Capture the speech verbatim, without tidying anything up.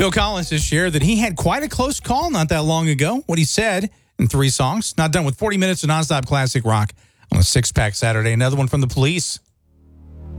Phil Collins has shared that he had quite a close call not that long ago. What he said in three songs. Not done with forty minutes of nonstop classic rock on a six-pack Saturday. Another one from The Police.